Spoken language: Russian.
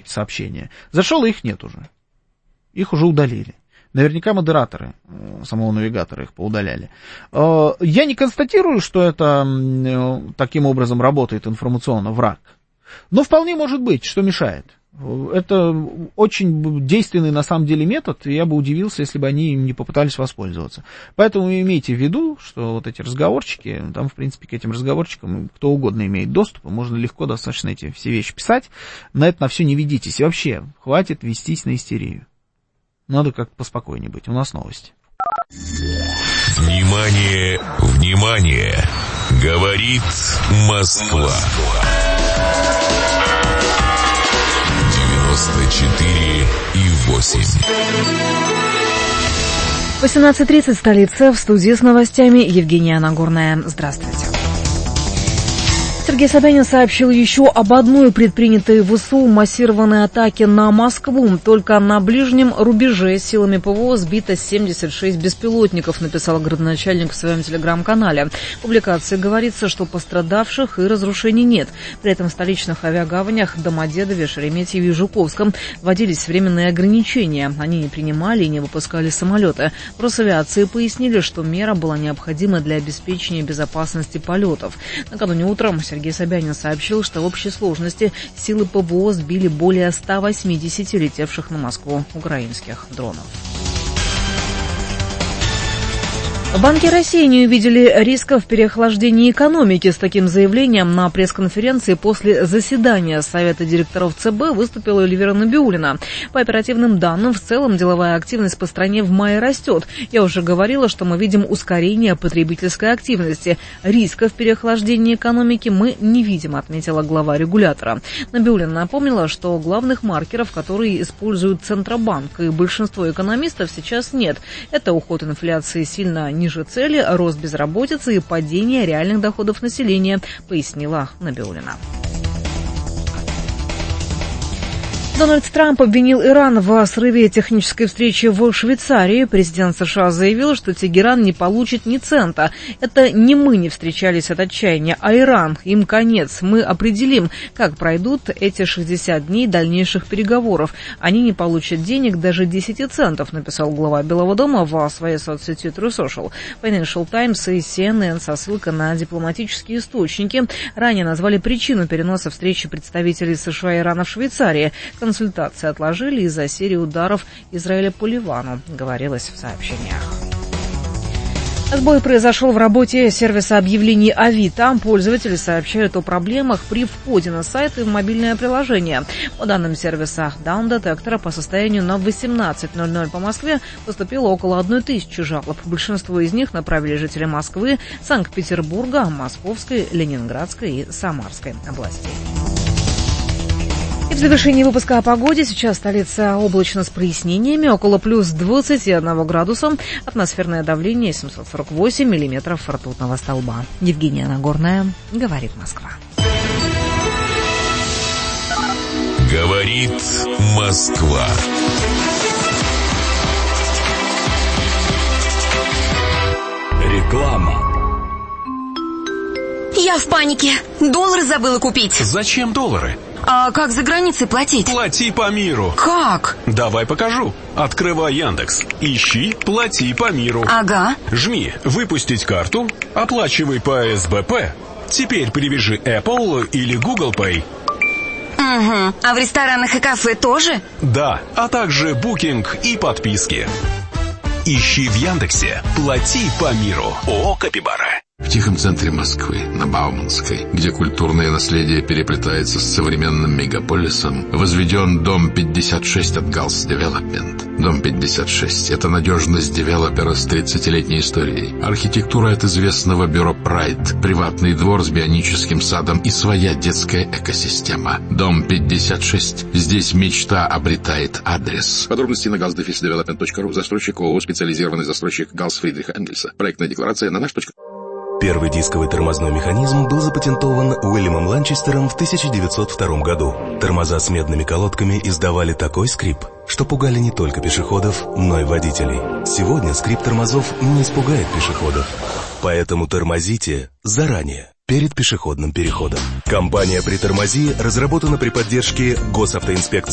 эти сообщения. Зашел, и их нет уже. Их уже удалили. Наверняка модераторы самого навигатора их поудаляли. Я не констатирую, что это таким образом работает информационно враг. Но вполне может быть, что мешает. Это очень действенный на самом деле метод, и я бы удивился, если бы они им не попытались воспользоваться. Поэтому имейте в виду, что вот эти разговорчики, там, в принципе, к этим разговорчикам кто угодно имеет доступ, и можно легко достаточно эти все вещи писать. На это на все не ведитесь. И вообще, хватит вестись на истерию. Надо как-то поспокойнее быть. У нас новости. Внимание, внимание! Говорит Москва. 94,8. 18:30, столица, в студии с новостями Евгения Нагорная. Здравствуйте. Сергей Собянин сообщил еще об одной предпринятой ВСУ массированной атаке на Москву. Только на ближнем рубеже силами ПВО сбито 76 беспилотников, написал градоначальник в своем телеграм-канале. В публикации говорится, что пострадавших и разрушений нет. При этом в столичных авиагаванях Домодедове, Шереметьеве и Жуковском вводились временные ограничения. Они не принимали и не выпускали самолеты. В Росавиации пояснили, что мера была необходима для обеспечения безопасности полетов. Накануне утром Сергей Собянин сообщил, что в общей сложности силы ПВО сбили более 180 летевших на Москву украинских дронов. В Банке России не увидели рисков переохлаждения экономики. С таким заявлением на пресс-конференции после заседания Совета директоров ЦБ выступила Эльвира Набиуллина. По оперативным данным, в целом деловая активность по стране в мае растет. Я уже говорила, что мы видим ускорение потребительской активности. Рисков переохлаждения экономики мы не видим, отметила глава регулятора. Набиуллина напомнила, что главных маркеров, которые использует Центробанк и большинство экономистов, сейчас нет. Это уход инфляции сильно ниже цели, рост безработицы и падение реальных доходов населения, пояснила Набиуллина. Дональд Трамп обвинил Иран в срыве технической встречи в Швейцарии. Президент США заявил, что Тегеран не получит ни цента. Это не мы не встречались от отчаяния, а Иран. Им конец. Мы определим, как пройдут эти 60 дней дальнейших переговоров. Они не получат денег, даже 10 центов, написал глава Белого дома в своей соцсети True Social. Financial Times и CNN со ссылкой на дипломатические источники ранее назвали причину переноса встречи представителей США и Ирана в Швейцарии. Консультации отложили из-за серии ударов Израиля по Ливану, говорилось в сообщениях. Сбой произошел в работе сервиса объявлений Авито. Пользователи сообщают о проблемах при входе на сайт и в мобильное приложение. По данным сервиса Down Detector, по состоянию на 18:00 по Москве поступило около 1000 жалоб. Большинство из них направили жители Москвы, Санкт-Петербурга, Московской, Ленинградской и Самарской областей. И в завершении выпуска о погоде. Сейчас столица облачно с прояснениями, около плюс 21 градуса. Атмосферное давление 748 миллиметров ртутного столба. Евгения Нагорная, говорит Москва. Говорит Москва. Реклама. Я в панике. Доллары забыла купить. Зачем доллары? А как за границей платить? Плати по миру. Как? Давай покажу. Открывай Яндекс. Ищи «Плати по миру». Ага. Жми «Выпустить карту». Оплачивай по СБП. Теперь привяжи Apple или Google Pay. Угу. А в ресторанах и кафе тоже? Да, а также букинг и подписки. Ищи в Яндексе «Плати по миру». ООО «Капибара». В тихом центре Москвы, на Бауманской, где культурное наследие переплетается с современным мегаполисом, возведен Дом 56 от Галс Девелопмент. Дом 56 – это надежность девелопера с 30-летней историей. Архитектура от известного бюро Прайд, приватный двор с бионическим садом и своя детская экосистема. Дом 56. Здесь мечта обретает адрес. Подробности на galsdevelopment.ru. Застройщик ООО «Специализированный застройщик Галс Фридриха Энгельса». Проектная декларация на наш. Первый дисковый тормозной механизм был запатентован Уильямом Ланчестером в 1902 году. Тормоза с медными колодками издавали такой скрип, что пугали не только пешеходов, но и водителей. Сегодня скрип тормозов не испугает пешеходов. Поэтому тормозите заранее, перед пешеходным переходом. Компания «Притормози» разработана при поддержке Госавтоинспекции